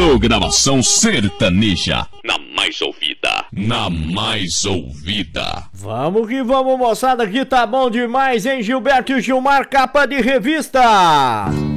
Programação sertaneja. Na mais ouvida. Na mais ouvida. Vamos que vamos, moçada, que tá bom demais, hein, Gilberto e Gilmar, capa de revista.